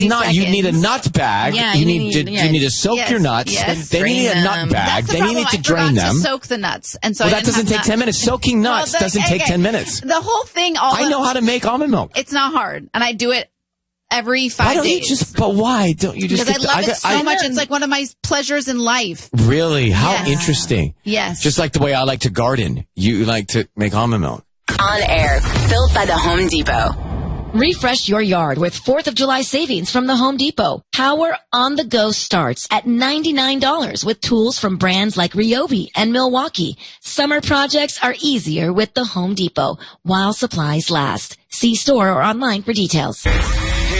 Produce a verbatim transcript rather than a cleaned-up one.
not. You need a nut bag. Yeah, you, you need, need- to yeah. you need to soak Yes, your nuts. yes. Then you need a Drain nut them. bag. That's the Then you problem. need to I drain forgot them. to soak the nuts, and so Well, I that didn't doesn't have take ten nuts. minutes. Soaking nuts Well, the- doesn't take okay. ten minutes. The whole thing, all I the- know how to make almond milk. It's not hard, and I do it every five Why don't days. you just? But why don't you just? because I get- love it so I- much. It's like one of my pleasures in life. Really? How Yes. interesting. Yes. Just like the way I like to garden, you like to make almond milk. On air, built by the Home Depot. Refresh your yard with fourth of July savings from the Home Depot. Power on the go starts at ninety-nine dollars with tools from brands like Ryobi and Milwaukee. Summer projects are easier with the Home Depot while supplies last. See store or online for details.